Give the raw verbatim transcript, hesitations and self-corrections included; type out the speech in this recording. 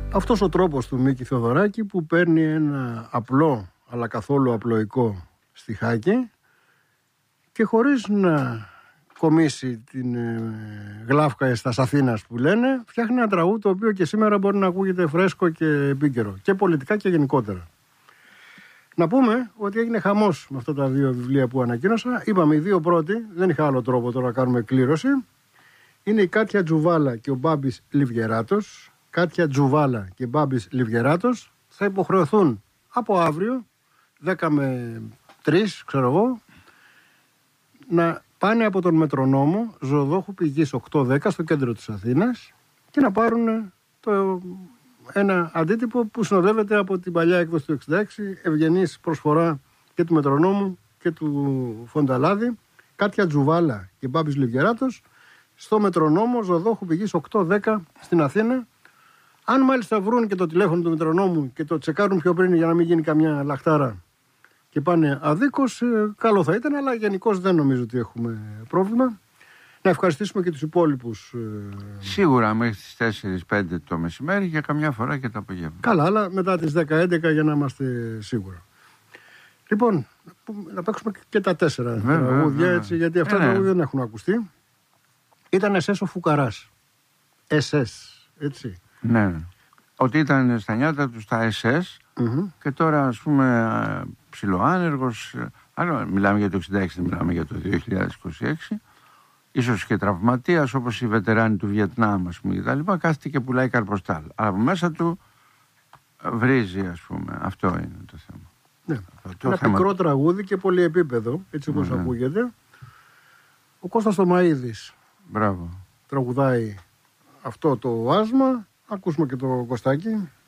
Αυτός ο τρόπος του Μίκη Θεοδωράκη που παίρνει ένα απλό αλλά καθόλου απλοϊκό στιχάκι και χωρίς να κομίσει την ε, γλάφκα στα Αθήνας που λένε, φτιάχνει ένα τραγούδι το οποίο και σήμερα μπορεί να ακούγεται φρέσκο και επίκαιρο και πολιτικά και γενικότερα. Να πούμε ότι έγινε χαμός με αυτά τα δύο βιβλία που ανακοίνωσα. Είπαμε οι δύο πρώτοι, δεν είχα άλλο τρόπο τώρα να κάνουμε κλήρωση. Είναι η Κάτια Τζουβάλα και ο Μπάμπης Λιβγεράτος. Κάτια Τζουβάλα και Μπάμπης Λιβγεράτος θα υποχρεωθούν από αύριο δέκα με τρεις, ξέρω εγώ, να πάνε από τον Μετρονόμο Ζωοδόχου Πηγής οκτώ δέκα στο κέντρο της Αθήνας και να πάρουν το, ένα αντίτυπο που συνοδεύεται από την παλιά έκδοση του εξήντα έξι, ευγενής προσφορά και του Μετρονόμου και του Φονταλάδη. Κάτια Τζουβάλα και Μπάμπης Λιβγεράτος στο Μετρονόμο Ζωοδόχου Πηγής οκτώ δέκα στην Αθήνα. Αν μάλιστα βρουν και το τηλέφωνο του Μετρονόμου και το τσεκάρουν πιο πριν για να μην γίνει καμιά λαχτάρα και πάνε αδίκως, καλό θα ήταν, αλλά γενικώς δεν νομίζω ότι έχουμε πρόβλημα. Να ευχαριστήσουμε και τους υπόλοιπους. Σίγουρα μέχρι τις τέσσερις πέντε το μεσημέρι και καμιά φορά και το απογεύμα. Καλά, αλλά μετά τις δέκα έντεκα για να είμαστε σίγουρα. Λοιπόν, να παίξουμε και τα τέσσερα τραγούδια, έτσι, γιατί αυτά τα τραγούδια δεν έχουν ακουστεί. Ήταν ες ες ο Φουκαράς. ες ες, έτσι. Ναι, ότι ήταν στα νιάτα του στα ες ες mm-hmm. και τώρα ας πούμε ψιλοάνεργος, άλλο, μιλάμε για το εξήντα έξι, μιλάμε για το δύο χιλιάδες είκοσι έξι, ίσως και τραυματίας όπως οι βετεράνοι του Βιετνάμ, ας πούμε, και τα λοιπά, κάθεται και πουλάει καρποστάλ. Αλλά από μέσα του βρίζει, ας πούμε, αυτό είναι το θέμα. Ναι. Το ένα θέμα... πικρό τραγούδι και πολυεπίπεδο, έτσι όπως mm-hmm. ακούγεται. Ο Κώστας Θωμαΐδης Μπράβο. τραγουδάει αυτό το άσμα. Ακούσουμε και το Κωστάκι.